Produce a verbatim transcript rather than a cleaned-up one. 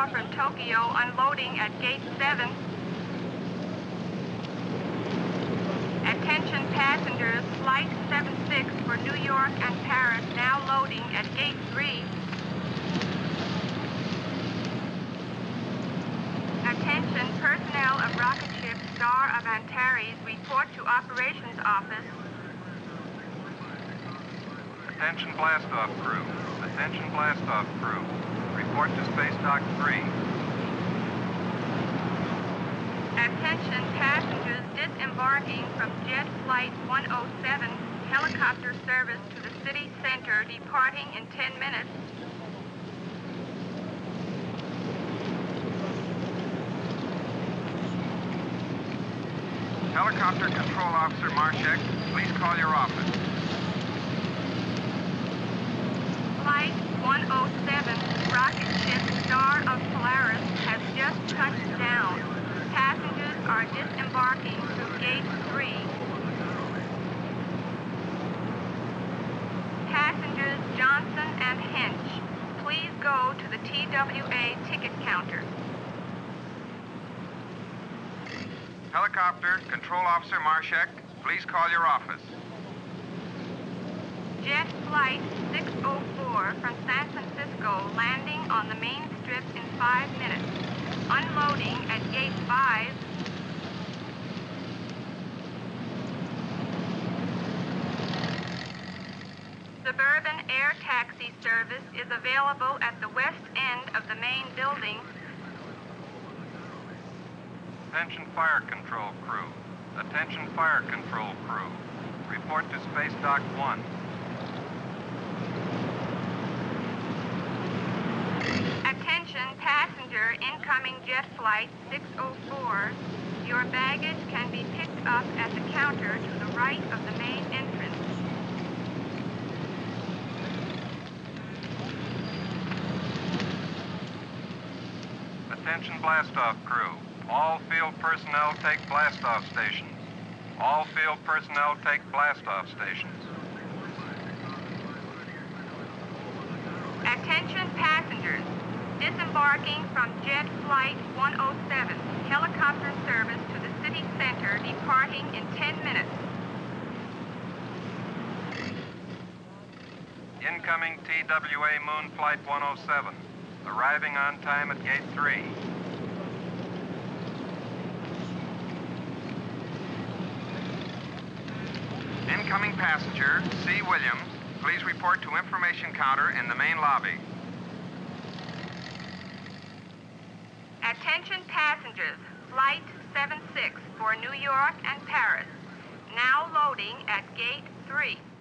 Okinawa from Tokyo unloading at gate seven. Attention passengers, flight seven six for New York and Paris now loading at gate three. Attention personnel of rocket ship Star of Antares, report to operations office. Attention blastoff crew. Attention blastoff crew. Report to Space Dock three. Attention passengers disembarking from Jet Flight one oh seven, helicopter service to the city center departing in ten minutes. Helicopter Control Officer Marshek, please call your office. Flight one oh seven, rocket ship Star of Polaris has just touched down. Passengers are disembarking through gate three. Passengers Johnson and Hench, please go to the T W A ticket counter. Helicopter Control Officer Marshek, please call your office. Jet Flight six oh four from San Francisco landing on the main strip in five minutes. Unloading at gate five. Suburban air taxi service is available at the west end of the main building. Attention fire control crew. Attention fire control crew. Report to Space Dock one. Attention passenger incoming Jet Flight six oh four. Your baggage can be picked up at the counter to the right of the main entrance. Attention blastoff crew. All field personnel take blastoff stations. All field personnel take blastoff stations. Attention passengers. Disembarking from Jet Flight one oh seven, helicopter service to the city center departing in ten minutes. Incoming T W A Moon Flight one oh seven, arriving on time at gate three. Incoming passenger, C. Williams, please report to information counter in the main lobby. Attention passengers, flight seven six for New York and Paris, now loading at gate three.